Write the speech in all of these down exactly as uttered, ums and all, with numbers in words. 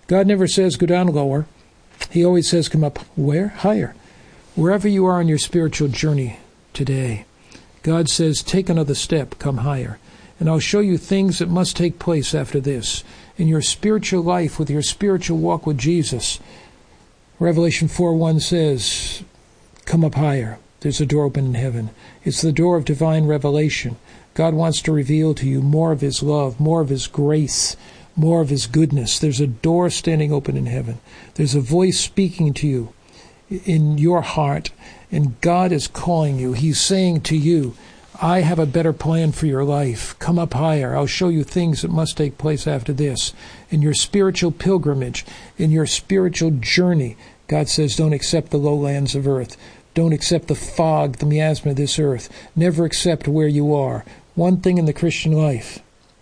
God never says go down lower. He always says come up where? Higher. Wherever you are on your spiritual journey today, God says take another step, come higher. And I'll show you things that must take place after this. In your spiritual life, with your spiritual walk with Jesus, Revelation four one says, come up higher. There's a door open in heaven. It's the door of divine revelation. God wants to reveal to you more of His love, more of His grace, more of His goodness. There's a door standing open in heaven. There's a voice speaking to you in your heart, and God is calling you. He's saying to you, I have a better plan for your life. Come up higher. I'll show you things that must take place after this. In your spiritual pilgrimage, in your spiritual journey, God says, don't accept the lowlands of earth. Don't accept the fog, the miasma of this earth. Never accept where you are. One thing in the Christian life,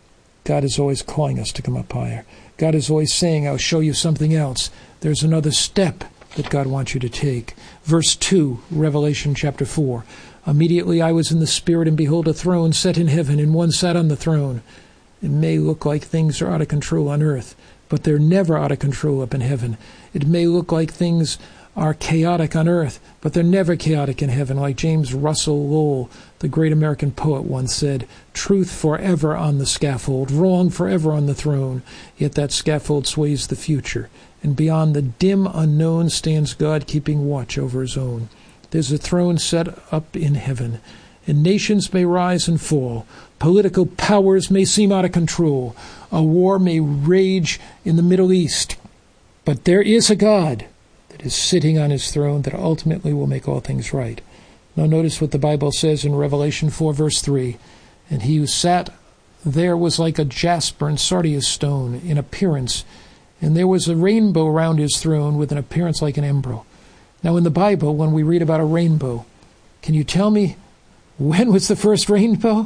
God is always calling us to come up higher. God is always saying, I'll show you something else. There's another step that God wants you to take. Verse two, Revelation chapter four. Immediately I was in the Spirit, and behold, a throne set in heaven, and one sat on the throne. It may look like things are out of control on earth, but they're never out of control up in heaven. It may look like things are chaotic on earth, but they're never chaotic in heaven. Like James Russell Lowell, the great American poet, once said, truth forever on the scaffold, wrong forever on the throne, yet that scaffold sways the future, and beyond the dim unknown stands God keeping watch over His own. There's a throne set up in heaven, and nations may rise and fall. Political powers may seem out of control. A war may rage in the Middle East. But there is a God that is sitting on His throne that ultimately will make all things right. Now notice what the Bible says in Revelation four, verse three. And He who sat there was like a jasper and sardius stone in appearance, and there was a rainbow around His throne with an appearance like an emerald. Now in the Bible, when we read about a rainbow, can you tell me when was the first rainbow?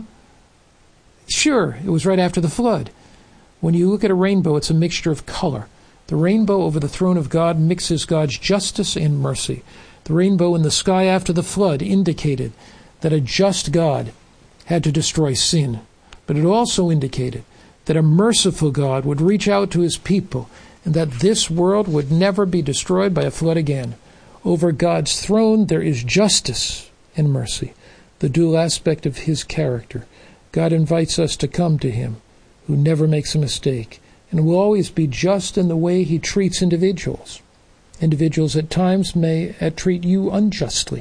Sure, it was right after the flood. When you look at a rainbow, it's a mixture of color. The rainbow over the throne of God mixes God's justice and mercy. The rainbow in the sky after the flood indicated that a just God had to destroy sin. But it also indicated that a merciful God would reach out to His people, and that this world would never be destroyed by a flood again. Over God's throne there is justice and mercy, the dual aspect of His character. God invites us to come to Him, who never makes a mistake, and will always be just in the way He treats individuals. Individuals at times may uh, treat you unjustly,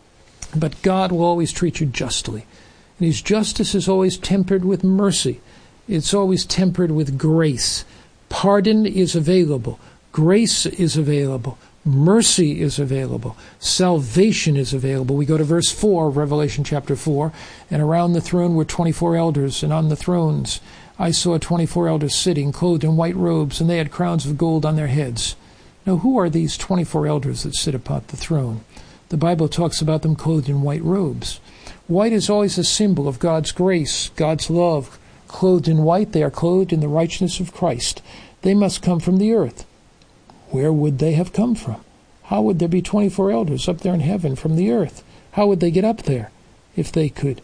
but God will always treat you justly. And His justice is always tempered with mercy. It's always tempered with grace. Pardon is available. Grace is available. Mercy is available. Salvation is available. We go to verse four, Revelation chapter four, and around the throne were twenty-four elders, and on the thrones I saw twenty-four elders sitting, clothed in white robes, and they had crowns of gold on their heads. Now, who are these twenty-four elders that sit upon the throne? The Bible talks about them clothed in white robes. White is always a symbol of God's grace, God's love. Clothed in white, they are clothed in the righteousness of Christ. They must come from the earth. Where would they have come from? How would there be twenty-four elders up there in heaven from the earth? How would they get up there? If they could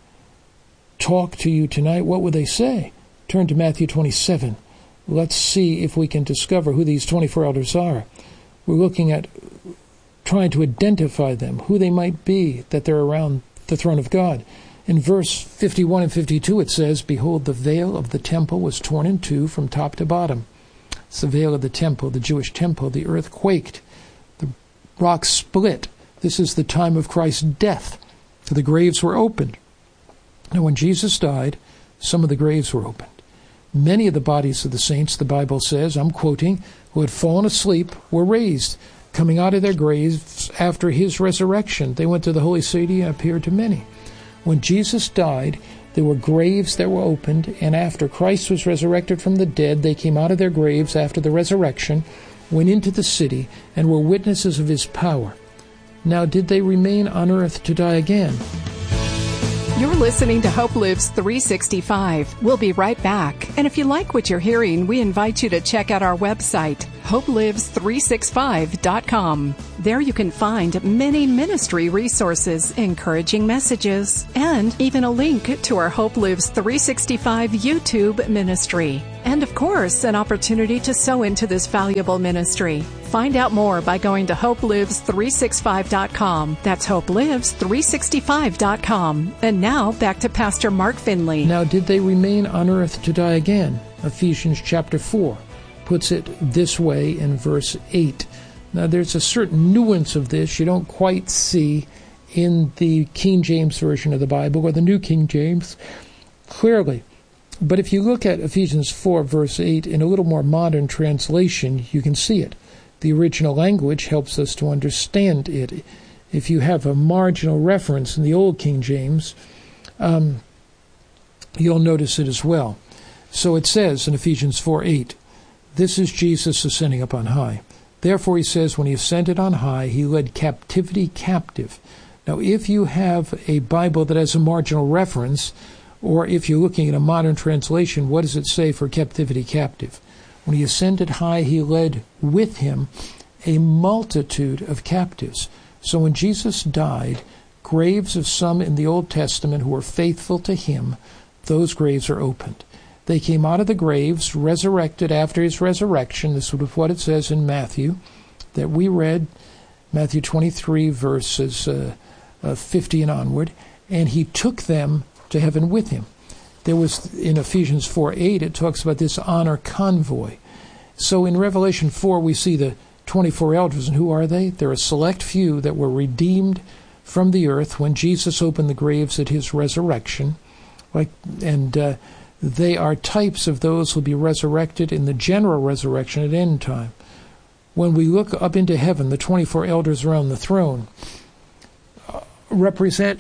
talk to you tonight, what would they say? Turn to Matthew twenty-seven. Let's see if we can discover who these twenty-four elders are. We're looking at trying to identify them, who they might be, that they're around the throne of God. In verse fifty-one and fifty-two it says, Behold, the veil of the temple was torn in two from top to bottom. It's the veil of the temple, the Jewish temple. The earth quaked. The rocks split. This is the time of Christ's death. For the graves were opened. Now when Jesus died, some of the graves were opened. Many of the bodies of the saints, the Bible says, I'm quoting, who had fallen asleep, were raised, coming out of their graves after His resurrection. They went to the holy city and appeared to many. When Jesus died, there were graves that were opened, and after Christ was resurrected from the dead, they came out of their graves after the resurrection, went into the city, and were witnesses of His power. Now did they remain on earth to die again? You're listening to Hope Lives three sixty-five. We'll be right back. And if you like what you're hearing, we invite you to check out our website, hope lives three sixty-five dot com. There you can find many ministry resources, encouraging messages, and even a link to our Hope Lives three sixty-five YouTube ministry. and, of course, an opportunity to sow into this valuable ministry. Find out more by going to hope lives three sixty-five dot com. That's hope lives three sixty-five dot com. And now, back to Pastor Mark Finley. Now, did they remain on earth to die again? Ephesians chapter four puts it this way in verse eight. Now, there's a certain nuance of this you don't quite see in the King James Version of the Bible or the New King James clearly. But if you look at Ephesians four, verse eight, in a little more modern translation, you can see it. The original language helps us to understand it. If you have a marginal reference in the Old King James, um, you'll notice it as well. So it says in Ephesians four eight, this is Jesus ascending up on high. Therefore, he says, when he ascended on high, he led captivity captive. Now, if you have a Bible that has a marginal reference, or if you're looking at a modern translation, what does it say for captivity captive? When he ascended high, he led with him a multitude of captives. So when Jesus died, graves of some in the Old Testament who were faithful to him, those graves are opened. They came out of the graves, resurrected after his resurrection. This is what it says in Matthew that we read, Matthew twenty-three, verses uh, uh, fifty and onward, and he took them to heaven with him. There was, in Ephesians four eight, it talks about this honor convoy. So in Revelation four, we see the twenty-four elders, and who are they? They're a select few that were redeemed from the earth when Jesus opened the graves at his resurrection. Like, and uh, they are types of those who will be resurrected in the general resurrection at end time. When we look up into heaven, the twenty-four elders around the throne uh, represent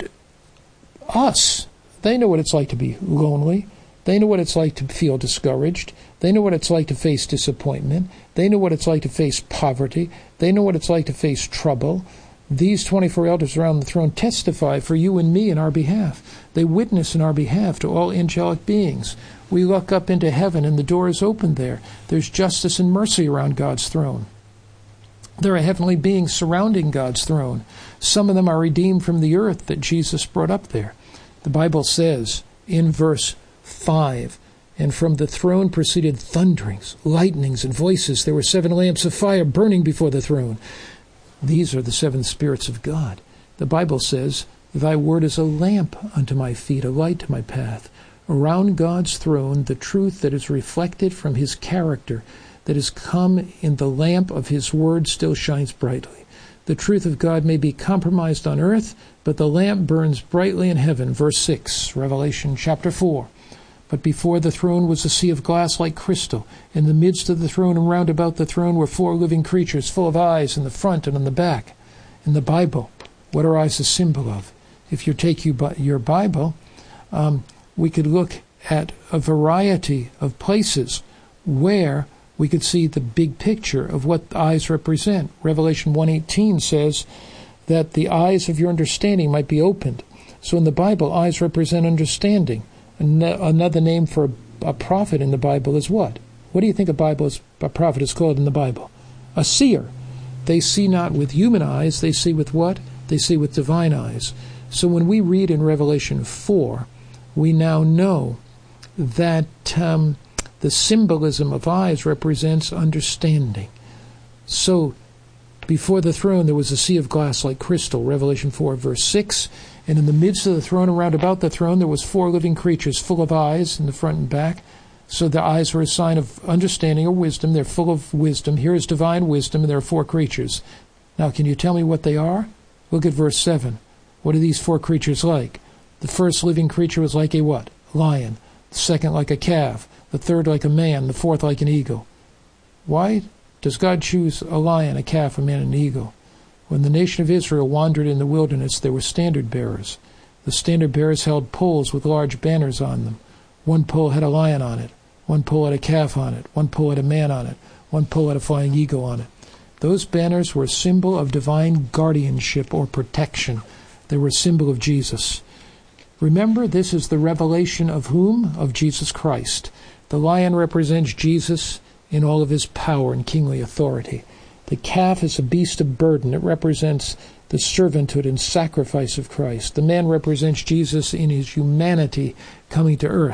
us. They know what it's like to be lonely. They know what it's like to feel discouraged. They know what it's like to face disappointment. They know what it's like to face poverty. They know what it's like to face trouble. These twenty-four elders around the throne testify for you and me in our behalf. They witness in our behalf to all angelic beings. We look up into heaven and the door is open there. There's justice and mercy around God's throne. There are heavenly beings surrounding God's throne. Some of them are redeemed from the earth that Jesus brought up there. The Bible says in verse five, and from the throne proceeded thunderings, lightnings, and voices. There were seven lamps of fire burning before the throne. These are the seven spirits of God. The Bible says, thy word is a lamp unto my feet, a light to my path. Around God's throne, the truth that is reflected from his character, that has come in the lamp of his word, still shines brightly. The truth of God may be compromised on earth, but the lamp burns brightly in heaven. Verse six, Revelation chapter four. But before the throne was a sea of glass like crystal. In the midst of the throne and round about the throne were four living creatures full of eyes in the front and on the back. In the Bible, what are eyes a symbol of? If you take you your Bible, um, we could look at a variety of places where we could see the big picture of what eyes represent. Revelation one eighteen says that the eyes of your understanding might be opened. So in the Bible, eyes represent understanding. Another name for a prophet in the Bible is what? What do you think a Bible is, a prophet is called in the Bible? A seer. They see not with human eyes, they see with what? They see with divine eyes. So when we read in Revelation four, we now know that um, the symbolism of eyes represents understanding. So before the throne there was a sea of glass like crystal, Revelation four, verse six. And in the midst of the throne and round about the throne there was four living creatures full of eyes in the front and back. So the eyes were a sign of understanding or wisdom. They're full of wisdom. Here is divine wisdom, and there are four creatures. Now, can you tell me what they are? Look at verse seven. What are these four creatures like? The first living creature was like a what? Lion. The second like a calf. The third like a man. The fourth like an eagle. Why does God choose a lion, a calf, a man, and an eagle? When the nation of Israel wandered in the wilderness, there were standard bearers. The standard bearers held poles with large banners on them. One pole had a lion on it. One pole had a calf on it. One pole had a man on it. One pole had a flying eagle on it. Those banners were a symbol of divine guardianship or protection. They were a symbol of Jesus. Remember, this is the revelation of whom? Of Jesus Christ. The lion represents Jesus in all of his power and kingly authority. The calf is a beast of burden. It represents the servanthood and sacrifice of Christ. The man represents Jesus in his humanity coming to earth.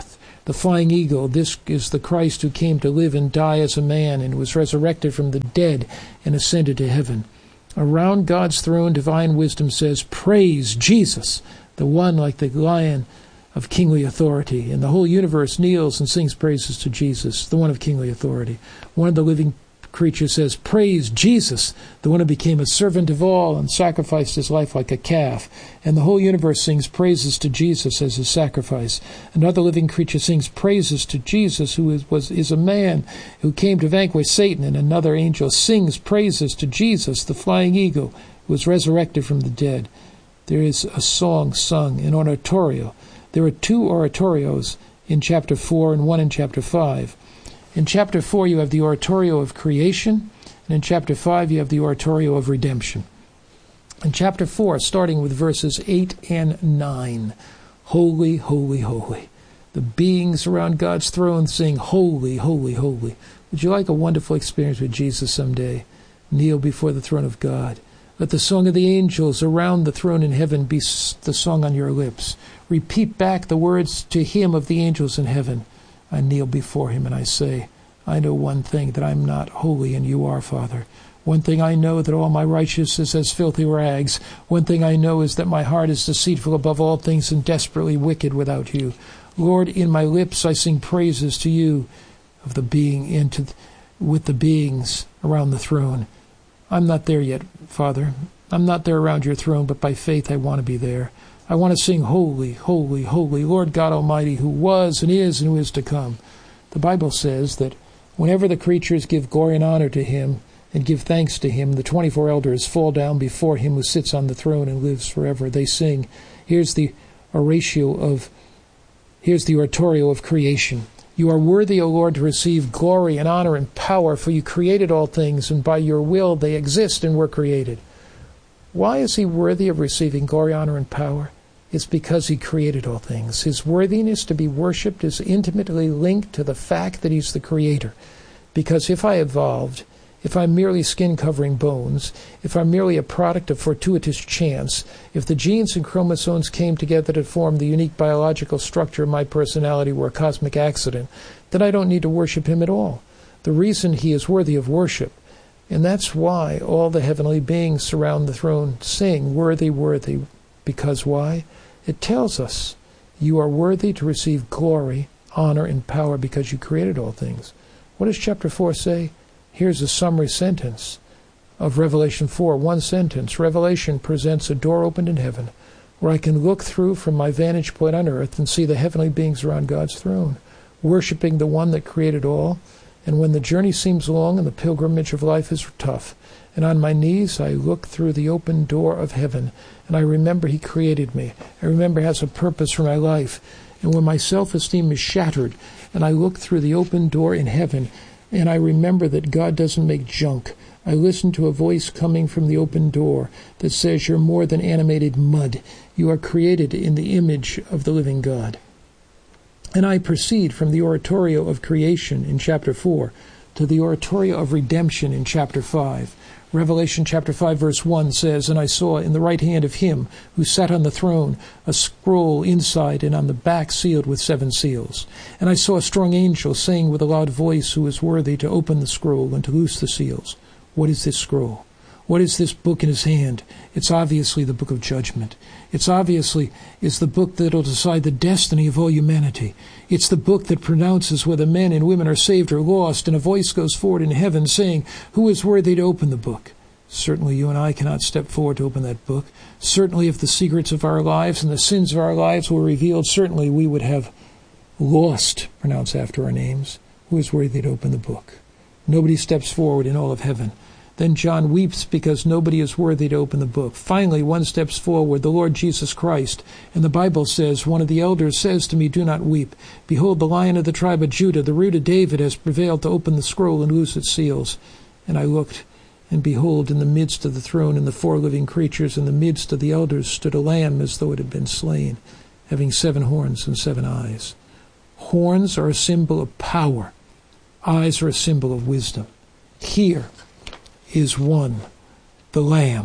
The flying eagle, this is the Christ who came to live and die as a man and was resurrected from the dead and ascended to heaven. Around God's throne, divine wisdom says, praise Jesus, the one like the lion of kingly authority. And the whole universe kneels and sings praises to Jesus, the one of kingly authority. One of the living creatures says, praise Jesus, the one who became a servant of all and sacrificed his life like a calf. And the whole universe sings praises to Jesus as his sacrifice. Another living creature sings praises to Jesus, who is, was, is a man who came to vanquish Satan. And another angel sings praises to Jesus, the flying eagle, who was resurrected from the dead. There is a song sung, an oratorio. There are two oratorios in chapter four and one in chapter five. In chapter four, you have the oratorio of creation, and in chapter five, you have the oratorio of redemption. In chapter four, starting with verses eight and nine, holy, holy, holy. The beings around God's throne sing, holy, holy, holy. Would you like a wonderful experience with Jesus someday? Kneel before the throne of God. Let the song of the angels around the throne in heaven be the song on your lips. Repeat back the words to him of the angels in heaven. I kneel before him and I say, I know one thing, that I'm not holy and you are, Father. One thing I know, that all my righteousness is as filthy rags. One thing I know is that my heart is deceitful above all things and desperately wicked without you. Lord, in my lips I sing praises to you of the being into with the beings around the throne. I'm not there yet, Father. I'm not there around your throne, but by faith I want to be there. I want to sing holy, holy, holy, Lord God Almighty, who was and is and who is to come. The Bible says that whenever the creatures give glory and honor to him and give thanks to him, the twenty-four elders fall down before him who sits on the throne and lives forever. They sing, here's the oratio of, here's the oratorio of creation. You are worthy, O Lord, to receive glory and honor and power, for you created all things, and by your will they exist and were created. Why is he worthy of receiving glory, honor, and power? It's because he created all things. His worthiness to be worshipped is intimately linked to the fact that he's the creator. Because if I evolved, if I'm merely skin-covering bones, if I'm merely a product of fortuitous chance, if the genes and chromosomes came together to form the unique biological structure of my personality were a cosmic accident, then I don't need to worship him at all. The reason he is worthy of worship, and that's why all the heavenly beings surround the throne sing, worthy, worthy. Because why? It tells us you are worthy to receive glory, honor, and power because you created all things. What does chapter four say? Here's a summary sentence of Revelation four. One sentence. Revelation presents a door opened in heaven where I can look through from my vantage point on earth and see the heavenly beings around God's throne, worshiping the one that created all. And when the journey seems long and the pilgrimage of life is tough, and on my knees I look through the open door of heaven, and I remember he created me. I remember he has a purpose for my life. And when my self-esteem is shattered, and I look through the open door in heaven, and I remember that God doesn't make junk, I listen to a voice coming from the open door that says, you're more than animated mud. You are created in the image of the living God. And I proceed from the oratorio of creation in chapter four to the oratorio of redemption in chapter five. Revelation chapter five verse one says, and I saw in the right hand of him who sat on the throne a scroll inside and on the back sealed with seven seals. And I saw a strong angel saying with a loud voice, who is worthy to open the scroll and to loose the seals. What is this scroll? What is this book in his hand? It's obviously the book of judgment. It's obviously is the book that will decide the destiny of all humanity. It's the book that pronounces whether men and women are saved or lost, and a voice goes forward in heaven saying, who is worthy to open the book? Certainly you and I cannot step forward to open that book. Certainly if the secrets of our lives and the sins of our lives were revealed, certainly we would have lost, pronounced after our names. Who is worthy to open the book? Nobody steps forward in all of heaven. Then John weeps because nobody is worthy to open the book. Finally, one steps forward, the Lord Jesus Christ. And the Bible says, one of the elders says to me, do not weep. Behold, the Lion of the tribe of Judah, the root of David, has prevailed to open the scroll and loose its seals. And I looked, and behold, in the midst of the throne and the four living creatures, in the midst of the elders, stood a lamb as though it had been slain, having seven horns and seven eyes. Horns are a symbol of power. Eyes are a symbol of wisdom. Here is one, the Lamb,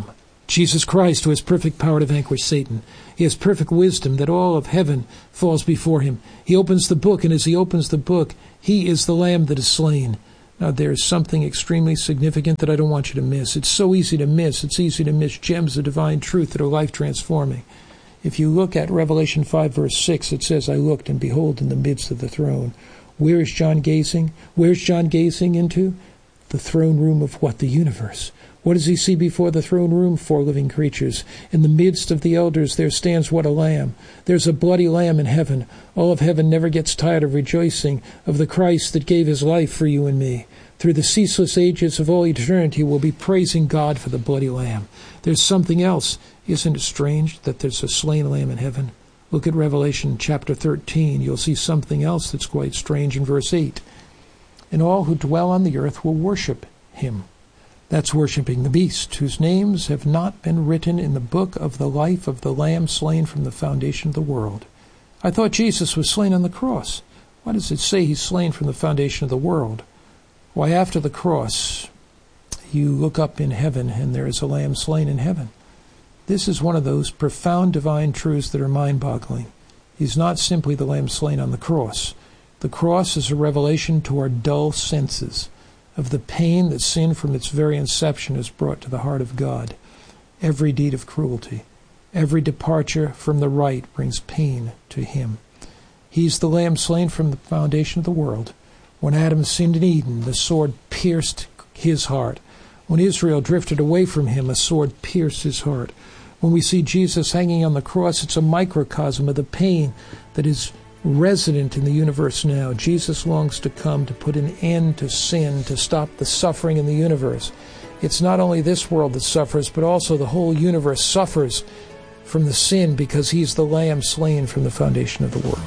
Jesus Christ, who has perfect power to vanquish Satan. He has perfect wisdom that all of heaven falls before him. He opens the book, and as he opens the book, he is the Lamb that is slain. Now, there is something extremely significant that I don't want you to miss. It's so easy to miss. It's easy to miss gems of divine truth that are life-transforming. If you look at Revelation five, verse six, it says, I looked, and behold, in the midst of the throne. Where is John gazing? Where's John gazing into? The throne room of what? The universe. What does he see before the throne room? Four living creatures. In the midst of the elders there stands what? A lamb. There's a bloody lamb in heaven. All of heaven never gets tired of rejoicing of the Christ that gave his life for you and me. Through the ceaseless ages of all eternity, we'll be praising God for the bloody lamb. There's something else. Isn't it strange that there's a slain lamb in heaven? Look at Revelation chapter thirteen. You'll see something else that's quite strange in verse eight. And all who dwell on the earth will worship him. That's worshiping the beast, whose names have not been written in the book of the life of the Lamb slain from the foundation of the world. I thought Jesus was slain on the cross. Why does it say he's slain from the foundation of the world? Why, after the cross, you look up in heaven, and there is a Lamb slain in heaven. This is one of those profound divine truths that are mind-boggling. He's not simply the Lamb slain on the cross. The cross is a revelation to our dull senses of the pain that sin from its very inception has brought to the heart of God. Every deed of cruelty, every departure from the right brings pain to him. He's the Lamb slain from the foundation of the world. When Adam sinned in Eden, the sword pierced his heart. When Israel drifted away from him, a sword pierced his heart. When we see Jesus hanging on the cross, it's a microcosm of the pain that is resident in the universe now. Jesus longs to come to put an end to sin, to stop the suffering in the universe. It's not only this world that suffers, but also the whole universe suffers from the sin because he's the Lamb slain from the foundation of the world.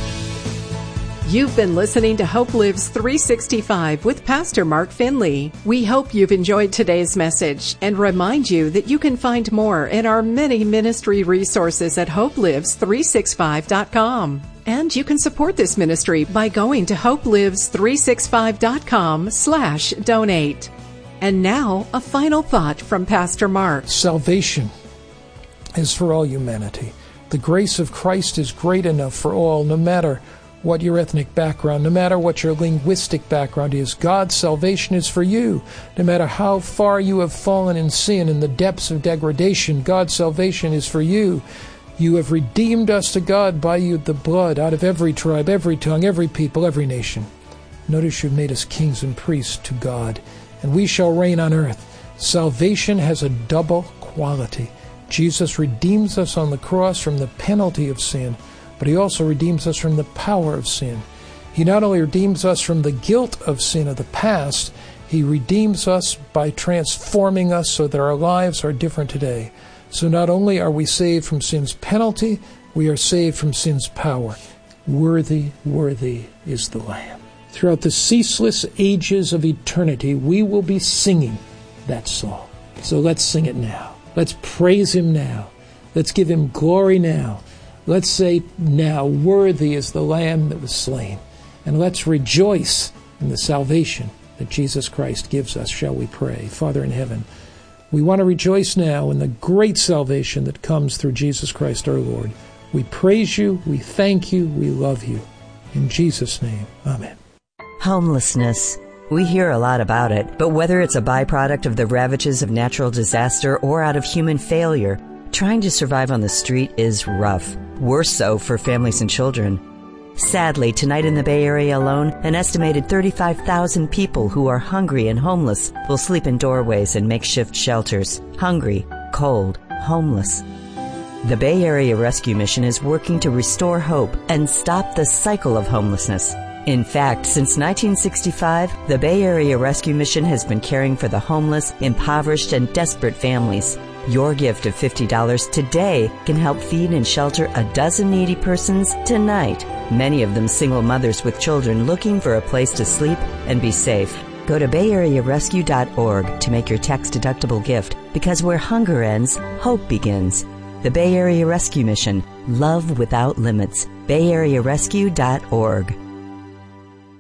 You've been listening to Hope Lives three sixty-five with Pastor Mark Finley. We hope you've enjoyed today's message and remind you that you can find more in our many ministry resources at hope lives three sixty-five dot com. And you can support this ministry by going to hope lives three sixty-five dot com slash donate. And now, a final thought from Pastor Mark. Salvation is for all humanity. The grace of Christ is great enough for all, no matter what your ethnic background, no matter what your linguistic background is. God's salvation is for you. No matter how far you have fallen in sin, in the depths of degradation, God's salvation is for you. You have redeemed us to God by you, the blood, out of every tribe, every tongue, every people, every nation. Notice you've made us kings and priests to God, and we shall reign on earth. Salvation has a double quality. Jesus redeems us on the cross from the penalty of sin, but he also redeems us from the power of sin. He not only redeems us from the guilt of sin of the past, he redeems us by transforming us so that our lives are different today. So not only are we saved from sin's penalty, we are saved from sin's power. Worthy, worthy is the Lamb. Throughout the ceaseless ages of eternity, we will be singing that song. So let's sing it now. Let's praise him now. Let's give him glory now. Let's say now, worthy is the Lamb that was slain. And let's rejoice in the salvation that Jesus Christ gives us, shall we pray. Father in heaven, we want to rejoice now in the great salvation that comes through Jesus Christ our Lord. We praise you, we thank you, we love you. In Jesus' name, amen. Homelessness. We hear a lot about it, but whether it's a byproduct of the ravages of natural disaster or out of human failure, trying to survive on the street is rough. Worse so for families and children. Sadly, tonight in the Bay Area alone, an estimated thirty-five thousand people who are hungry and homeless will sleep in doorways and makeshift shelters. Hungry, cold, homeless. The Bay Area Rescue Mission is working to restore hope and stop the cycle of homelessness. In fact, since nineteen sixty-five, the Bay Area Rescue Mission has been caring for the homeless, impoverished, and desperate families. Your gift of fifty dollars today can help feed and shelter a dozen needy persons tonight, many of them single mothers with children looking for a place to sleep and be safe. Go to bay area rescue dot org to make your tax-deductible gift, because where hunger ends, hope begins. The Bay Area Rescue Mission. Love without limits. bay area rescue dot org.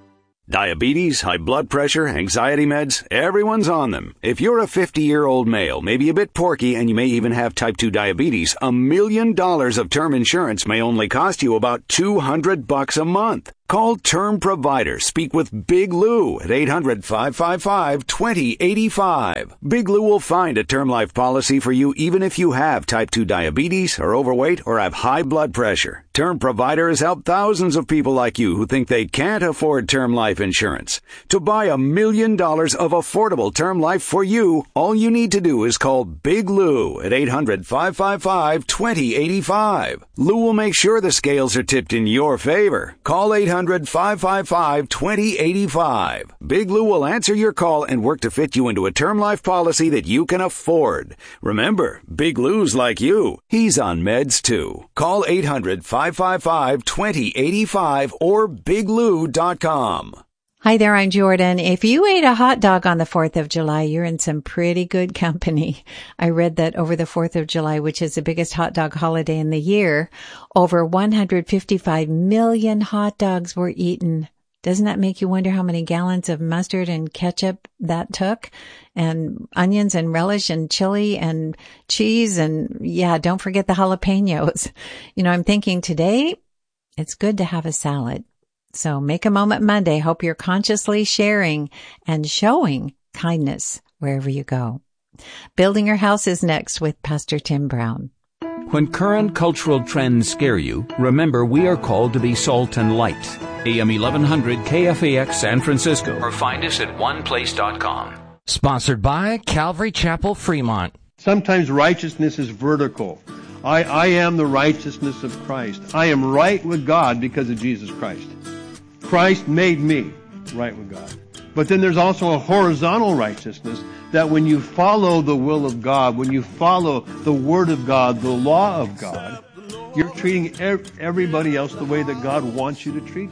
Diabetes, high blood pressure, anxiety meds, everyone's on them. If you're a fifty-year-old male, maybe a bit porky, and you may even have type two diabetes, a million dollars of term insurance may only cost you about two hundred bucks a month. Call Term Provider. Speak with Big Lou at eight hundred, five five five, two zero eight five. Big Lou will find a term life policy for you even if you have type two diabetes, are overweight, or have high blood pressure. Term Provider has helped thousands of people like you who think they can't afford term life insurance. To buy a million dollars of affordable term life for you, all you need to do is call Big Lou at eight hundred, five five five, two zero eight five. Lou will make sure the scales are tipped in your favor. Call eight hundred, five five five, two zero eight five. Big Lou will answer your call and work to fit you into a term life policy that you can afford. Remember, Big Lou's like you. He's on meds too. Call eight hundred, five five five, two zero eight five or big lou dot com. Hi there, I'm Jordan. If you ate a hot dog on the fourth of July, you're in some pretty good company. I read that over the fourth of July, which is the biggest hot dog holiday in the year, over one hundred fifty-five million hot dogs were eaten. Doesn't that make you wonder how many gallons of mustard and ketchup that took? And onions and relish and chili and cheese and, yeah, don't forget the jalapenos. You know, I'm thinking today it's good to have a salad. So make a moment Monday. Hope you're consciously sharing and showing kindness wherever you go. Building Your House is next with Pastor Tim Brown. When current cultural trends scare you, remember we are called to be salt and light. A M eleven hundred K F A X San Francisco, or find us at one place dot com. Sponsored by Calvary Chapel, Fremont. Sometimes righteousness is vertical. I, I am the righteousness of Christ. I am right with God because of Jesus Christ. Christ made me right with God. But then there's also a horizontal righteousness that when you follow the will of God, when you follow the Word of God, the law of God, you're treating everybody else the way that God wants you to treat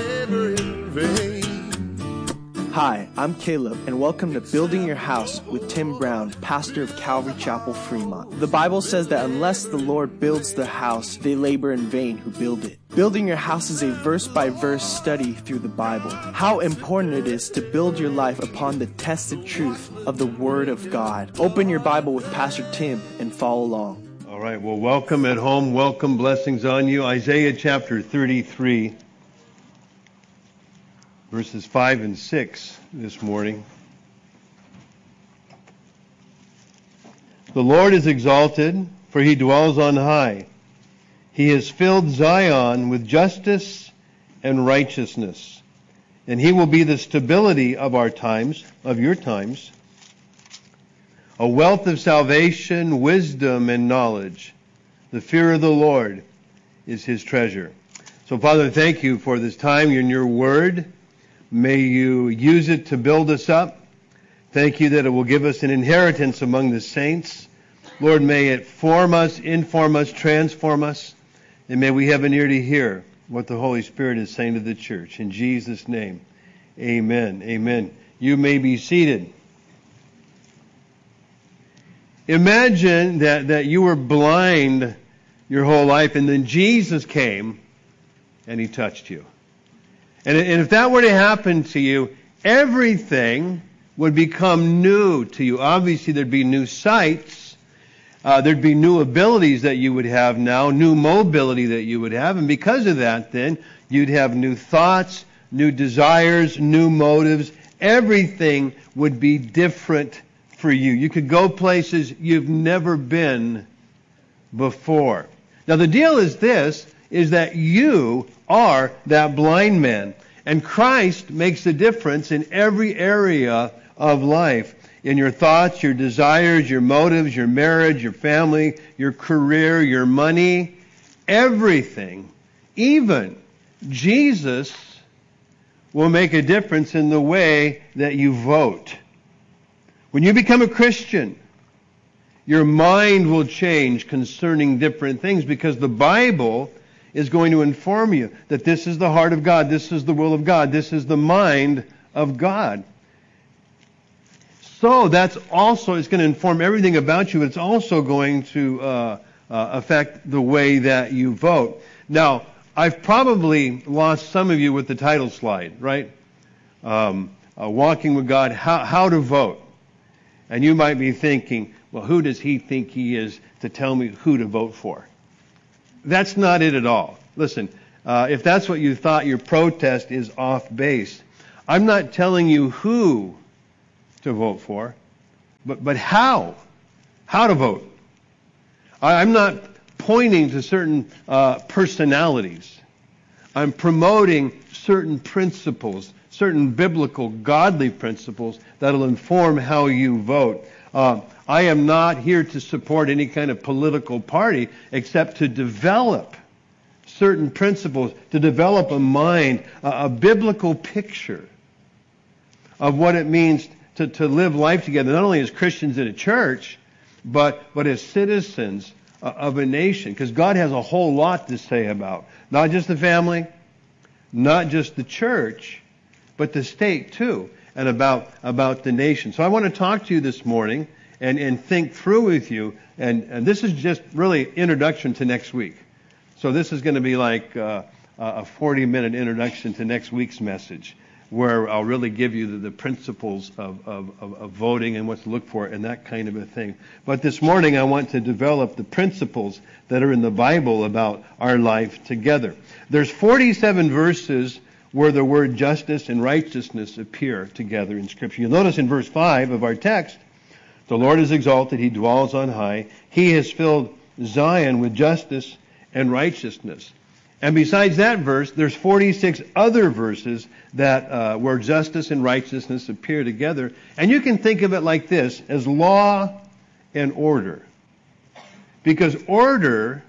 them. Hi, I'm Caleb, and welcome to Building Your House with Tim Brown, pastor of Calvary Chapel, Fremont. The Bible says that unless the Lord builds the house, they labor in vain who build it. Building Your House is a verse-by-verse study through the Bible. How important it is to build your life upon the tested truth of the Word of God. Open your Bible with Pastor Tim and follow along. All right, well, welcome at home. Welcome, blessings on you. Isaiah chapter thirty-three. Verses five and six this morning. The Lord is exalted, for he dwells on high. He has filled Zion with justice and righteousness. And he will be the stability of our times, of your times. A wealth of salvation, wisdom, and knowledge. The fear of the Lord is his treasure. So, Father, thank you for this time in your word. May you use it to build us up. Thank you that it will give us an inheritance among the saints. Lord, may it form us, inform us, transform us. And may we have an ear to hear what the Holy Spirit is saying to the church. In Jesus' name, amen. Amen. You may be seated. Imagine that, that you were blind your whole life and then Jesus came and he touched you. And if that were to happen to you, everything would become new to you. Obviously, there'd be new sights. Uh, there'd be new abilities that you would have now, new mobility that you would have. And because of that, then, you'd have new thoughts, new desires, new motives. Everything would be different for you. You could go places you've never been before. Now, the deal is this, is that you are that blind man. And Christ makes a difference in every area of life. In your thoughts, your desires, your motives, your marriage, your family, your career, your money, everything. Even Jesus will make a difference in the way that you vote. When you become a Christian, your mind will change concerning different things because the Bible is going to inform you that this is the heart of God, this is the will of God, this is the mind of God. So that's also, it's going to inform everything about you. It's also going to uh, uh, affect the way that you vote. Now, I've probably lost some of you with the title slide, right? um, uh, walking with God, how, how to vote. And you might be thinking, well, who does he think he is to tell me who to vote for? That's not it at all. Listen, uh, if that's what you thought, your protest is off base. I'm not telling you who to vote for, but, but how. How to vote. I, I'm not pointing to certain uh, personalities. I'm promoting certain principles, certain biblical, godly principles that will inform how you vote. Uh, I am not here to support any kind of political party except to develop certain principles, to develop a mind, a, a biblical picture of what it means to, to live life together, not only as Christians in a church, but, but as citizens of a nation. Because God has a whole lot to say about not just the family, not just the church, but the state too, and about, about the nation. So I want to talk to you this morning and, and think through with you, and, and this is just really introduction to next week. So this is going to be like uh, a forty-minute introduction to next week's message, where I'll really give you the, the principles of, of, of, of voting and what to look for and that kind of a thing. But this morning I want to develop the principles that are in the Bible about our life together. There's forty-seven verses where the word justice and righteousness appear together in Scripture. You'll notice in verse five of our text, the Lord is exalted, He dwells on high. He has filled Zion with justice and righteousness. And besides that verse, there's forty-six other verses that uh, where justice and righteousness appear together. And you can think of it like this, as law and order. Because order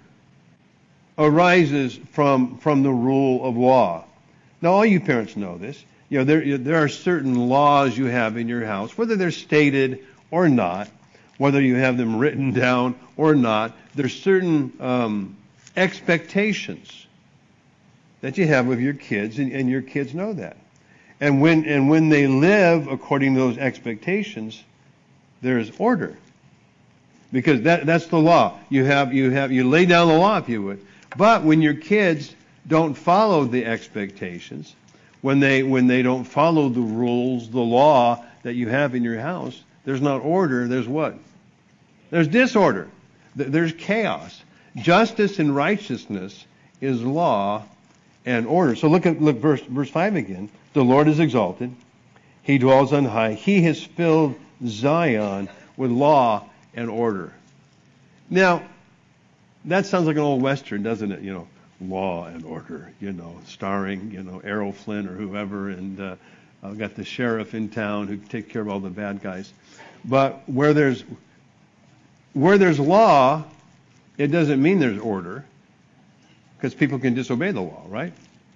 arises from, from the rule of law. Now, all you parents know this. You know, there, there are certain laws you have in your house, whether they're stated or not, whether you have them written down or not. There's certain um, expectations that you have with your kids, and, and your kids know that. And when and when they live according to those expectations, there's order. Because that that's the law. You have you have you lay down the law, if you would. But when your kids don't follow the expectations, when they when they don't follow the rules, the law that you have in your house, there's not order, there's what? There's disorder. There's chaos. Justice and righteousness is law and order. So look at look verse verse five again. The Lord is exalted. He dwells on high. He has filled Zion with law and order. Now, that sounds like an old Western, doesn't it? You know, law and order, you know, starring, you know, Errol Flynn or whoever, and uh, I've got the sheriff in town who takes care of all the bad guys. But where there's where there's law, it doesn't mean there's order, because people can disobey the law, right?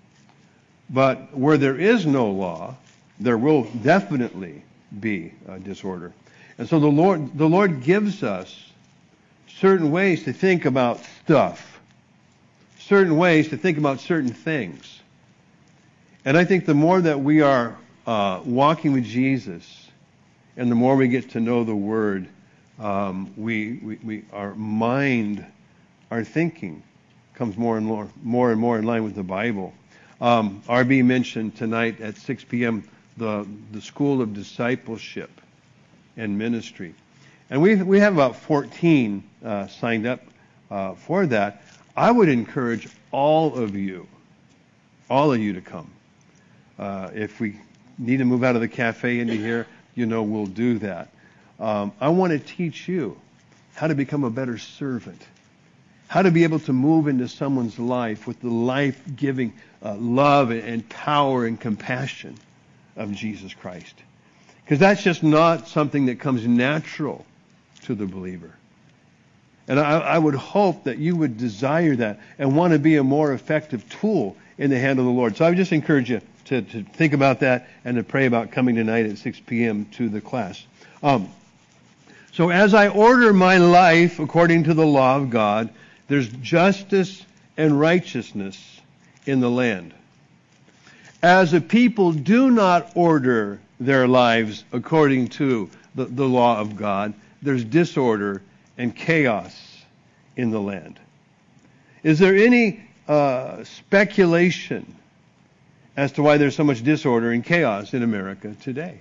But where there is no law, there will definitely be uh, disorder. And so the Lord, the Lord gives us certain ways to think about stuff, certain ways to think about certain things. And I think the more that we are uh, walking with Jesus, and the more we get to know the Word, um, we, we, we our mind, our thinking comes more and more, more and more in line with the Bible. Um, R B mentioned tonight at six p.m. the the School of Discipleship and Ministry, and we we have about fourteen uh, signed up uh, for that. I would encourage all of you, all of you to come. Uh, if we need to move out of the cafe into here, you know, we'll do that. Um, I want to teach you how to become a better servant. How to be able to move into someone's life with the life-giving uh, love and power and compassion of Jesus Christ. Because that's just not something that comes natural to the believer. And I, I would hope that you would desire that and want to be a more effective tool in the hand of the Lord. So I would just encourage you to, to think about that and to pray about coming tonight at six p.m. to the class. Um, so as I order my life according to the law of God, there's justice and righteousness in the land. As a people do not order their lives according to the, the law of God, there's disorder and chaos in the land. Is there any uh, speculation as to why there's so much disorder and chaos in America today.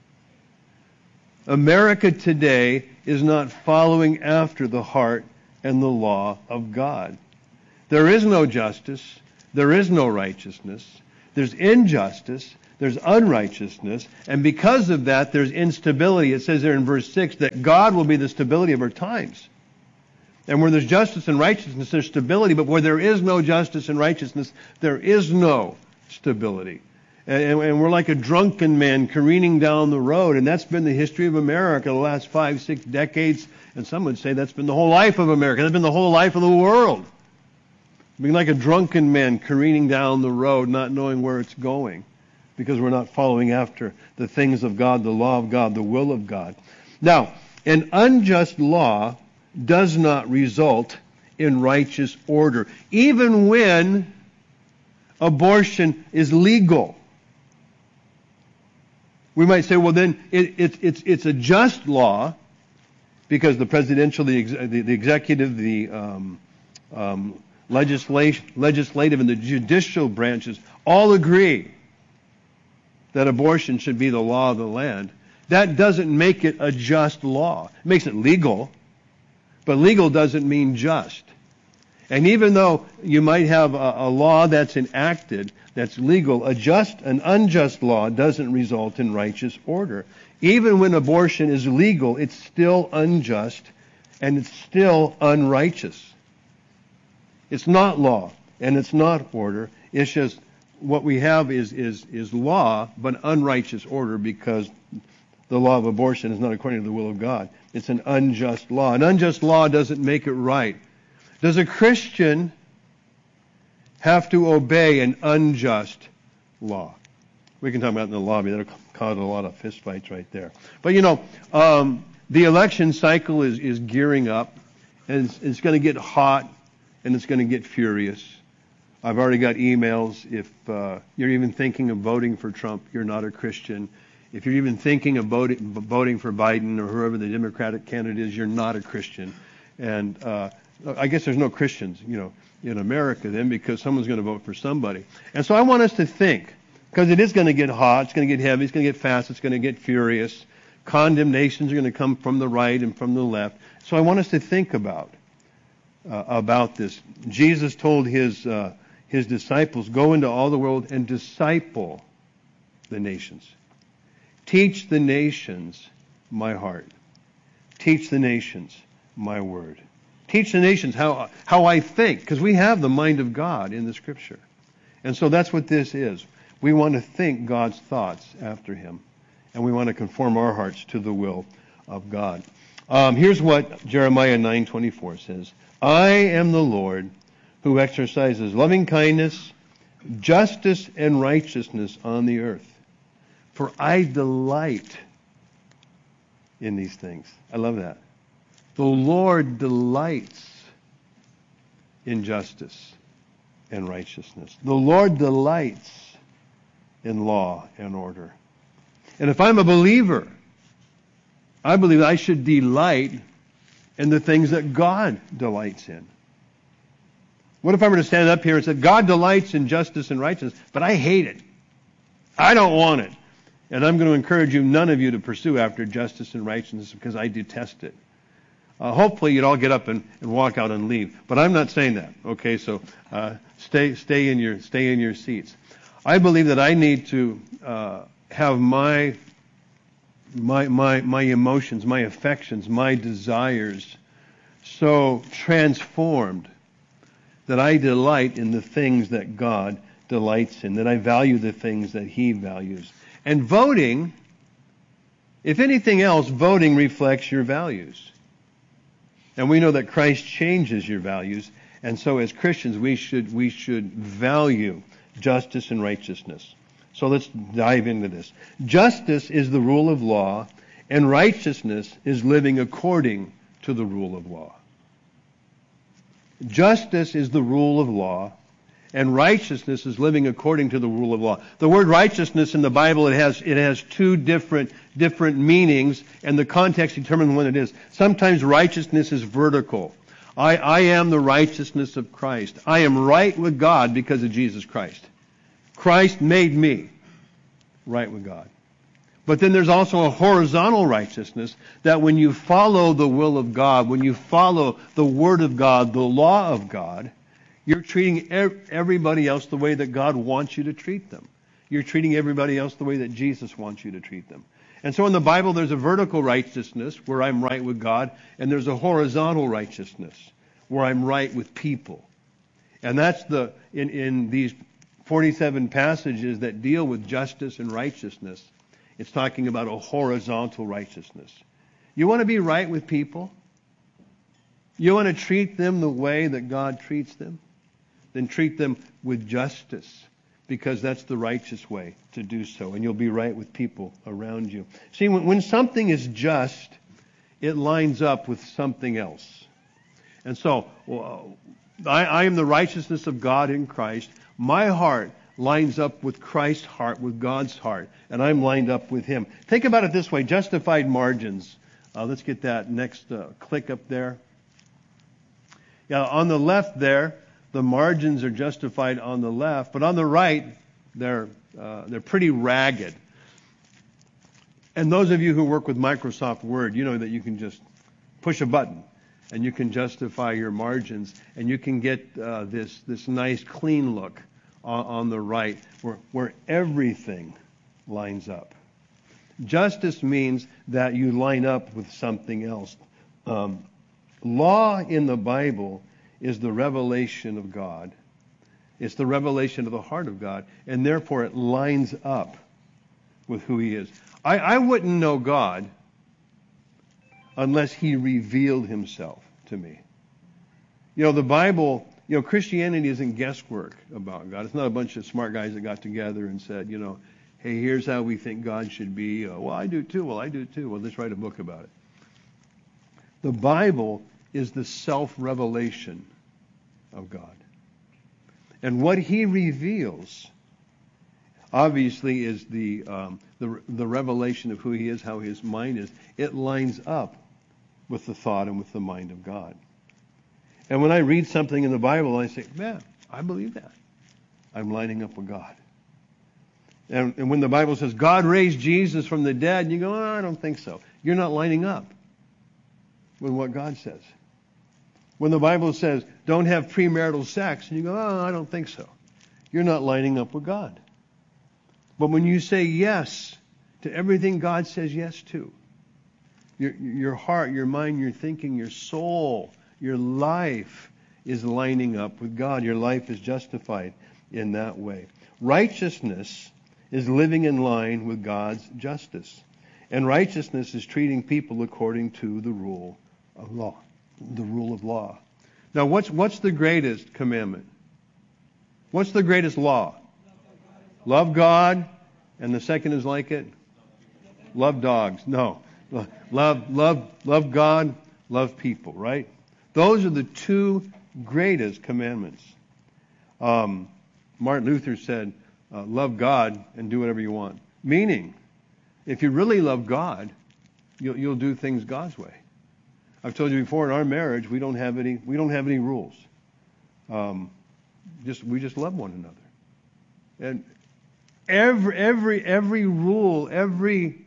America today is not following after the heart and the law of God. There is no justice. There is no righteousness. There's injustice. There's unrighteousness. And because of that, there's instability. It says there in verse six that God will be the stability of our times. And where there's justice and righteousness, there's stability. But where there is no justice and righteousness, there is no stability. And, and we're like a drunken man careening down the road. And that's been the history of America the last five, six decades. And some would say that's been the whole life of America. That's been the whole life of the world. Being like a drunken man careening down the road, not knowing where it's going. Because we're not following after the things of God, the law of God, the will of God. Now, an unjust law does not result in righteous order, even when abortion is legal. We might say, well, then it, it, it's it's a just law because the presidential, the, ex, the, the executive, the um, um, legislation, legislative, and the judicial branches all agree that abortion should be the law of the land. That doesn't make it a just law. It makes it legal, but legal doesn't mean just. And even though you might have a, a law that's enacted, that's legal, a just, an unjust law doesn't result in righteous order. Even when abortion is legal, it's still unjust and it's still unrighteous. It's not law and it's not order. It's just what we have is, is, is law, but unrighteous order because the law of abortion is not according to the will of God. It's an unjust law. An unjust law doesn't make it right. Does a Christian have to obey an unjust law? We can talk about it in the lobby. That'll cause a lot of fistfights right there. But you know, um, the election cycle is, is gearing up, and it's, it's going to get hot, and it's going to get furious. I've already got emails. If uh, you're even thinking of voting for Trump, you're not a Christian. If you're even thinking of voting, voting for Biden or whoever the Democratic candidate is, you're not a Christian. And uh, I guess there's no Christians, you know, in America then because someone's going to vote for somebody. And so I want us to think, because it is going to get hot, it's going to get heavy, it's going to get fast, it's going to get furious. Condemnations are going to come from the right and from the left. So I want us to think about uh, about this. Jesus told his uh, his disciples, go into all the world and disciple the nations. Teach the nations my heart. Teach the nations my word. Teach the nations how how I think, because we have the mind of God in the Scripture. And so that's what this is. We want to think God's thoughts after Him. And we want to conform our hearts to the will of God. Um, here's what Jeremiah nine twenty-four says. I am the Lord who exercises loving kindness, justice, and righteousness on the earth. For I delight in these things. I love that. The Lord delights in justice and righteousness. The Lord delights in law and order. And if I'm a believer, I believe I should delight in the things that God delights in. What if I were to stand up here and say, God delights in justice and righteousness, but I hate it. I don't want it. And I'm going to encourage you, none of you, to pursue after justice and righteousness because I detest it. Uh, hopefully you'd all get up and, and walk out and leave. But I'm not saying that. Okay, so uh, stay stay in your stay in your seats. I believe that I need to uh, have my my my my emotions, my affections, my desires so transformed that I delight in the things that God delights in, that I value the things that He values. And voting, if anything else, voting reflects your values. And we know that Christ changes your values, and so as Christians we should we should value justice and righteousness. So let's dive into this. Justice is the rule of law, and righteousness is living according to the rule of law. Justice is the rule of law, and righteousness is living according to the rule of law. The word righteousness in the Bible, it has it has two different different meanings, and the context determines what it is. Sometimes righteousness is vertical. I, I am the righteousness of Christ. I am right with God because of Jesus Christ. Christ made me right with God. But then there's also a horizontal righteousness that when you follow the will of God, when you follow the Word of God, the law of God, you're treating everybody else the way that God wants you to treat them. You're treating everybody else the way that Jesus wants you to treat them. And so in the Bible, there's a vertical righteousness where I'm right with God, and there's a horizontal righteousness where I'm right with people. And that's the, in, in these forty-seven passages that deal with justice and righteousness, it's talking about a horizontal righteousness. You want to be right with people? You want to treat them the way that God treats them? Then treat them with justice, because that's the righteous way to do so, and you'll be right with people around you. See, when, when something is just, it lines up with something else. And so, well, I, I am the righteousness of God in Christ. My heart lines up with Christ's heart, with God's heart, and I'm lined up with Him. Think about it this way, justified margins. Uh, let's get that next uh, click up there. Yeah, on the left there, the margins are justified on the left, but on the right, they're uh, they're pretty ragged. And those of you who work with Microsoft Word, you know that you can just push a button and you can justify your margins, and you can get uh, this this nice clean look on, on the right where where everything lines up. Justice means that you line up with something else. Um, law in the Bible is the revelation of God. It's the revelation of the heart of God, and therefore it lines up with who He is. I, I wouldn't know God unless He revealed Himself to me. You know, the Bible, you know, Christianity isn't guesswork about God. It's not a bunch of smart guys that got together and said, you know, hey, here's how we think God should be. Uh, well, I do too. Well, I do too. Well, let's write a book about it. The Bible is the self-revelation of God. And what He reveals, obviously, is the, um, the the revelation of who He is, how His mind is. It lines up with the thought and with the mind of God. And when I read something in the Bible, I say, man, I believe that. I'm lining up with God. And, and when the Bible says God raised Jesus from the dead, and you go, oh, I don't think so. You're not lining up with what God says. When the Bible says, don't have premarital sex, and you go, oh, I don't think so. You're not lining up with God. But when you say yes to everything God says yes to, your, your heart, your mind, your thinking, your soul, your life is lining up with God. Your life is justified in that way. Righteousness is living in line with God's justice. And righteousness is treating people according to the rule of law. The rule of law. Now, what's what's the greatest commandment? What's the greatest law? Love God, and the second is like it. Love dogs. No, love love love God, love people. Right? Those are the two greatest commandments. Um, Martin Luther said, uh, "Love God and do whatever you want." Meaning, if you really love God, you'll you'll do things God's way. I've told you before, in our marriage, we don't have any we don't have any rules. Um, just we just love one another, and every every every rule, every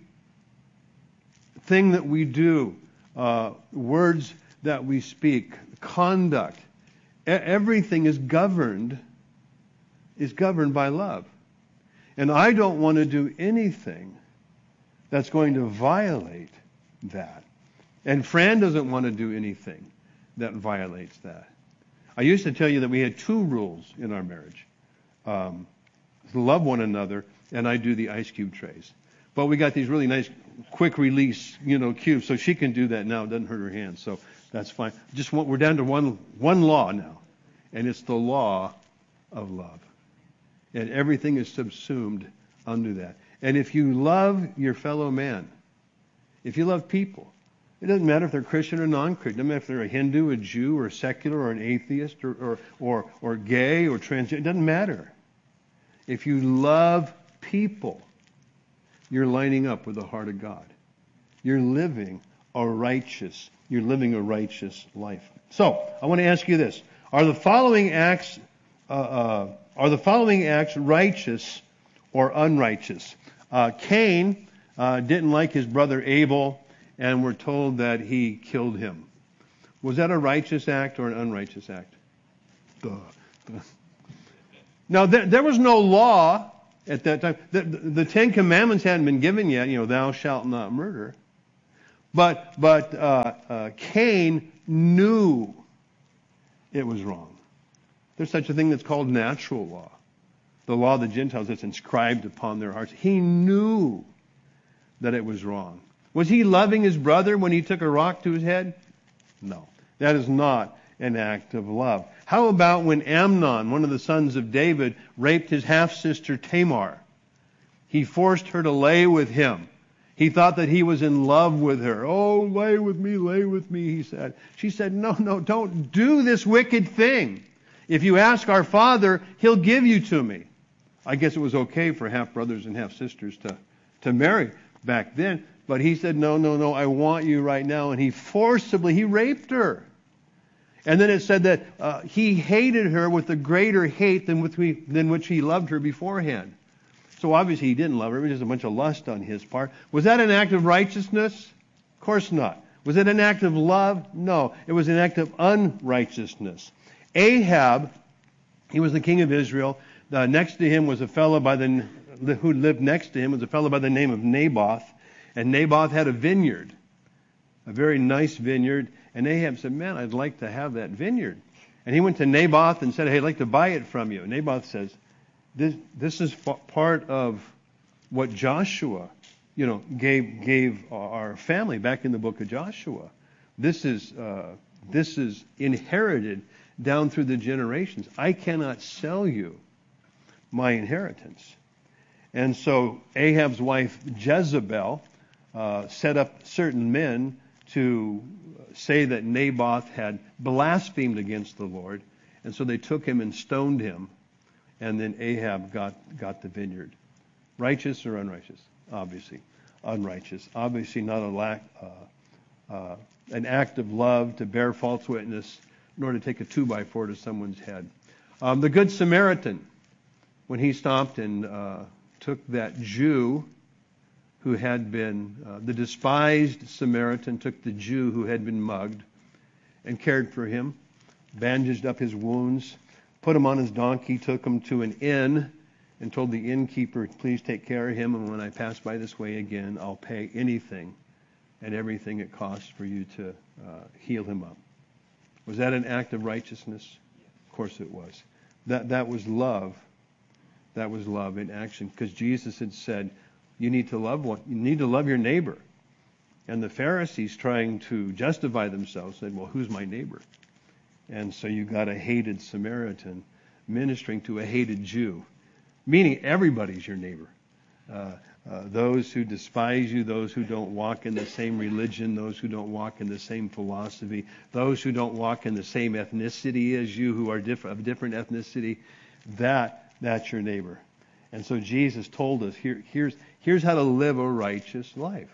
thing that we do, uh, words that we speak, conduct, everything is governed is governed by love. And I don't want to do anything that's going to violate that. And Fran doesn't want to do anything that violates that. I used to tell you that we had two rules in our marriage. Um, love one another, and I do the ice cube trays. But we got these really nice quick release, you know, cubes, so she can do that now. It doesn't hurt her hands, so that's fine. Just want, we're down to one one law now, and it's the law of love. And everything is subsumed under that. And if you love your fellow man, if you love people, it doesn't matter if they're Christian or non-Christian. It doesn't matter if they're a Hindu, a Jew, or a secular, or an atheist, or or or, or gay, or transgender. It doesn't matter. If you love people, you're lining up with the heart of God. You're living a righteous, you're living a righteous life. So, I want to ask you this. Are the following acts uh, uh, are the following acts righteous or unrighteous? Uh, Cain uh, didn't like his brother Abel, and we're told that he killed him. Was that a righteous act or an unrighteous act? Duh. Now, there, there was no law at that time. The, the, the Ten Commandments hadn't been given yet, you know, thou shalt not murder. But, but uh, uh, Cain knew it was wrong. There's such a thing that's called natural law. The law of the Gentiles that's inscribed upon their hearts. He knew that it was wrong. Was he loving his brother when he took a rock to his head? No. That is not an act of love. How about when Amnon, one of the sons of David, raped his half-sister Tamar? He forced her to lay with him. He thought that he was in love with her. Oh, lay with me, lay with me, he said. She said, no, no, don't do this wicked thing. If you ask our Father, He'll give you to me. I guess it was okay for half-brothers and half-sisters to, to marry back then. But he said, no, no, no, I want you right now. And he forcibly, he raped her. And then it said that uh, he hated her with a greater hate than, with we, than which he loved her beforehand. So obviously he didn't love her. It was just a bunch of lust on his part. Was that an act of righteousness? Of course not. Was it an act of love? No. It was an act of unrighteousness. Ahab, he was the king of Israel. Uh, next to him was a fellow by the who lived next to him was a fellow by the name of Naboth. And Naboth had a vineyard, a very nice vineyard. And Ahab said, man, I'd like to have that vineyard. And he went to Naboth and said, hey, I'd like to buy it from you. And Naboth says, this, this is part of what Joshua, you know, gave gave our family back in the book of Joshua. This is uh, this is inherited down through the generations. I cannot sell you my inheritance. And so Ahab's wife Jezebel uh, set up certain men to say that Naboth had blasphemed against the Lord. And so they took him and stoned him. And then Ahab got, got the vineyard. Righteous or unrighteous? Obviously. Unrighteous. Obviously not a lack, uh, uh, an act of love to bear false witness, nor to take a two-by-four to someone's head. Um, the Good Samaritan, when he stopped and uh, took that Jew who had been, uh, the despised Samaritan took the Jew who had been mugged and cared for him, bandaged up his wounds, put him on his donkey, took him to an inn, and told the innkeeper, please take care of him, and when I pass by this way again, I'll pay anything and everything it costs for you to uh, heal him up. Was that an act of righteousness? Of course it was. That that was love. That was love in action, because Jesus had said, you need to love one. You need to love your neighbor. And the Pharisees, trying to justify themselves, said, well, who's my neighbor? And so you got a hated Samaritan ministering to a hated Jew, meaning everybody's your neighbor. Uh, uh, those who despise you, those who don't walk in the same religion, those who don't walk in the same philosophy, those who don't walk in the same ethnicity as you, who are diff- of different ethnicity, that that's your neighbor. And so Jesus told us, here, here's, here's how to live a righteous life.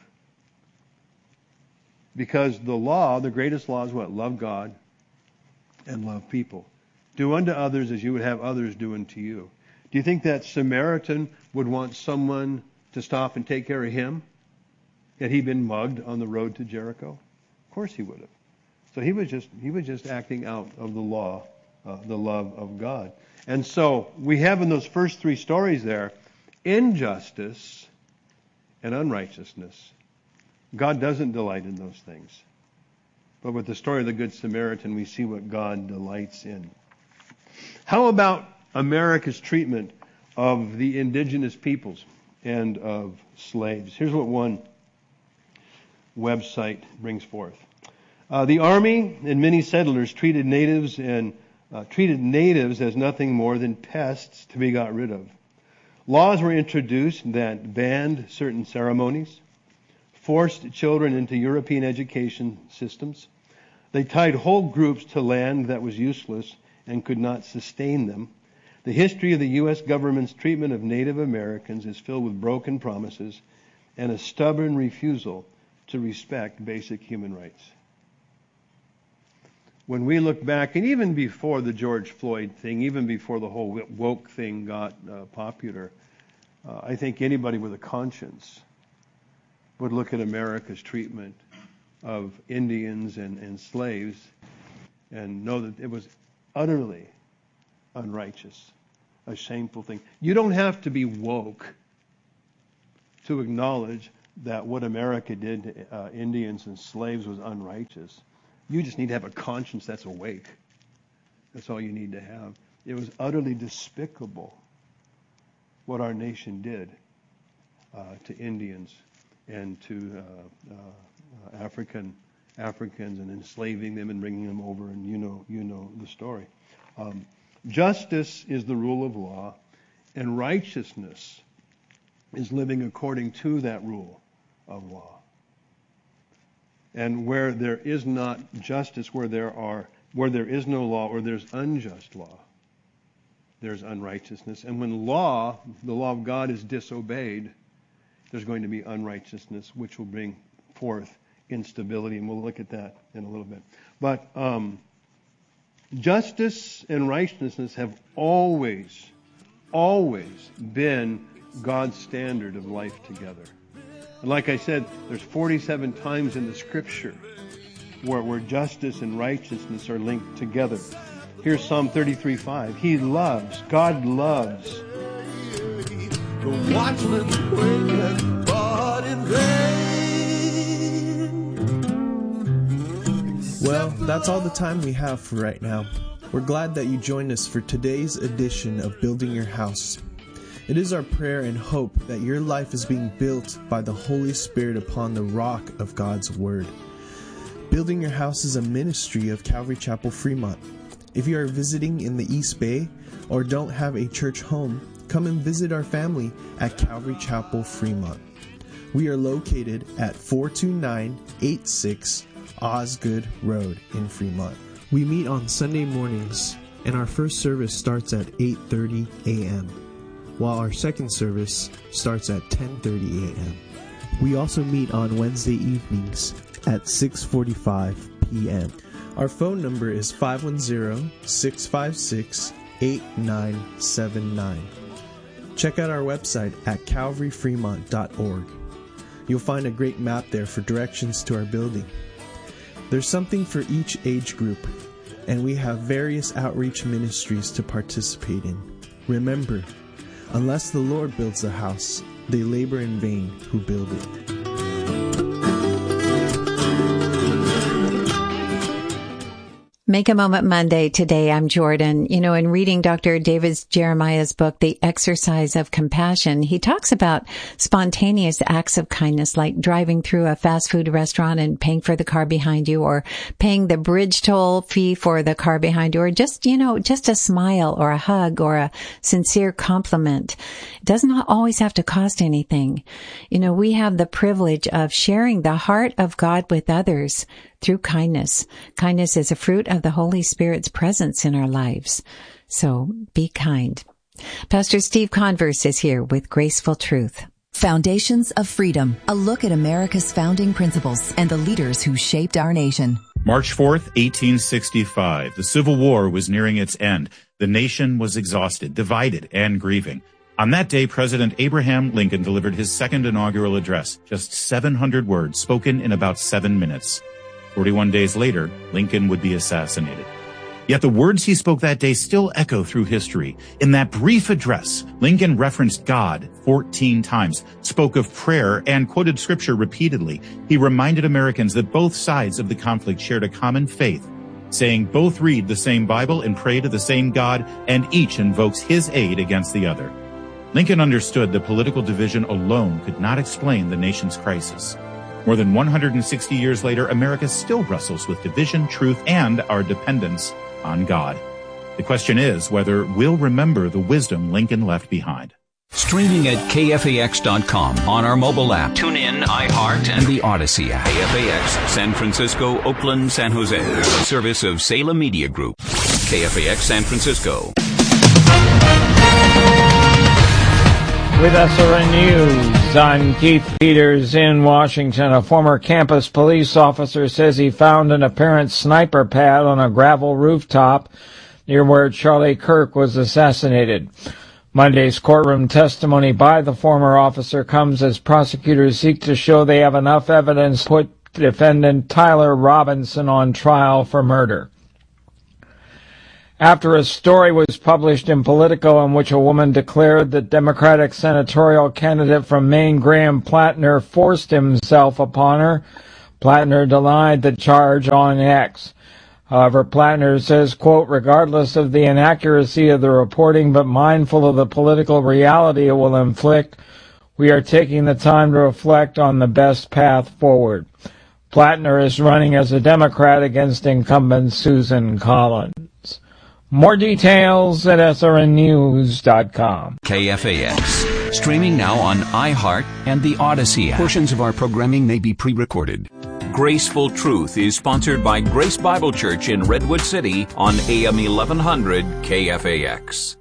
Because the law, the greatest law is what? Love God and love people. Do unto others as you would have others do unto you. Do you think that Samaritan would want someone to stop and take care of him? Had he been mugged on the road to Jericho? Of course he would have. So he was just he was just acting out of the law, uh, the love of God. And so we have in those first three stories there, injustice and unrighteousness. God doesn't delight in those things. But with the story of the Good Samaritan, we see what God delights in. How about America's treatment of the indigenous peoples and of slaves? Here's what one website brings forth. Uh, the Army and many settlers treated natives and uh, treated natives as nothing more than pests to be got rid of. Laws were introduced that banned certain ceremonies, forced children into European education systems. They tied whole groups to land that was useless and could not sustain them. The history of the U S government's treatment of Native Americans is filled with broken promises and a stubborn refusal to respect basic human rights. when we look back, and even before the George Floyd thing, even before the whole woke thing got uh, popular, uh, I think anybody with a conscience would look at America's treatment of Indians and, and slaves and know that it was utterly unrighteous, a shameful thing. You don't have to be woke to acknowledge that what America did to uh, Indians and slaves was unrighteous. You just need to have a conscience that's awake. That's all you need to have. It was utterly despicable what our nation did uh, to Indians and to uh, uh, African Africans and enslaving them and bringing them over. And you know, you know the story. Um, justice is the rule of law, and righteousness is living according to that rule of law. And where there is not justice, where there are, where there is no law, or there's unjust law, there's unrighteousness. And when law, the law of God, is disobeyed, there's going to be unrighteousness, which will bring forth instability, and we'll look at that in a little bit. But um, justice and righteousness have always, always been God's standard of life together. And like I said, there's forty-seven times in the Scripture where, where justice and righteousness are linked together. Here's Psalm thirty-three five. He loves, God loves. The watchman waketh but in vain. Well, that's all the time we have for right now. We're glad that you joined us for today's edition of Building Your House. It is our prayer and hope that your life is being built by the Holy Spirit upon the rock of God's Word. Building Your House is a ministry of Calvary Chapel Fremont. If you are visiting in the East Bay or don't have a church home, come and visit our family at Calvary Chapel Fremont. We are located at four two nine eight six Osgood Road in Fremont. We meet on Sunday mornings, and our first service starts at eight thirty a.m., while our second service starts at ten thirty a.m. We also meet on Wednesday evenings at six forty-five p.m. Our phone number is five one zero, six five six, eight nine seven nine. Check out our website at calvary fremont dot org. You'll find a great map there for directions to our building. There's something for each age group, and we have various outreach ministries to participate in. Remember, unless the Lord builds the house, they labor in vain who build it. Make a Moment Monday today. I'm Jordan. You know, in reading Doctor David Jeremiah's book, The Exercise of Compassion, he talks about spontaneous acts of kindness, like driving through a fast food restaurant and paying for the car behind you, or paying the bridge toll fee for the car behind you, or just, you know, just a smile or a hug or a sincere compliment. It does not always have to cost anything. You know, we have the privilege of sharing the heart of God with others through kindness. Kindness is a fruit of the Holy Spirit's presence in our lives. So be kind. Pastor Steve Converse is here with Graceful Truth. Foundations of Freedom, a look at America's founding principles and the leaders who shaped our nation. March fourth, eighteen sixty-five. The Civil War was nearing its end. The nation was exhausted, divided, and grieving. On that day, President Abraham Lincoln delivered his second inaugural address, just seven hundred words spoken in about seven minutes. forty-one days later, Lincoln would be assassinated. Yet the words he spoke that day still echo through history. In that brief address, Lincoln referenced God fourteen times, spoke of prayer, and quoted scripture repeatedly. He reminded Americans that both sides of the conflict shared a common faith, saying both read the same Bible and pray to the same God, and each invokes his aid against the other. Lincoln understood that political division alone could not explain the nation's crisis. More than one hundred sixty years later, America still wrestles with division, truth, and our dependence on God. The question is whether we'll remember the wisdom Lincoln left behind. Streaming at K F A X dot com, on our mobile app, TuneIn, iHeart, and the Odyssey app. K F A X, San Francisco, Oakland, San Jose. A service of Salem Media Group. K F A X San Francisco. With S R N News. son, Keith Peters, in Washington. A former campus police officer says he found an apparent sniper pad on a gravel rooftop near where Charlie Kirk was assassinated. Monday's courtroom testimony by the former officer comes as prosecutors seek to show they have enough evidence to put defendant Tyler Robinson on trial for murder. After a story was published in Politico in which a woman declared that Democratic senatorial candidate from Maine, Graham Plattner, forced himself upon her, Plattner denied the charge on X. However, Plattner says, quote, regardless of the inaccuracy of the reporting but mindful of the political reality it will inflict, we are taking the time to reflect on the best path forward. Plattner is running as a Democrat against incumbent Susan Collins. More details at S R N news dot com. K F A X. Streaming now on iHeart and the Odyssey app. Portions of our programming may be pre-recorded. Graceful Truth is sponsored by Grace Bible Church in Redwood City on A M eleven hundred K F A X.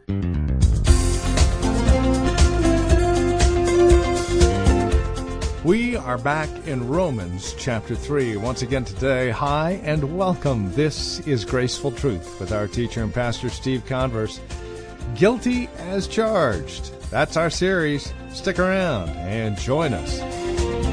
We are back in Romans chapter three. Once again today, hi and welcome. This is Graceful Truth with our teacher and pastor Steve Converse. Guilty as charged. That's our series. Stick around and join us.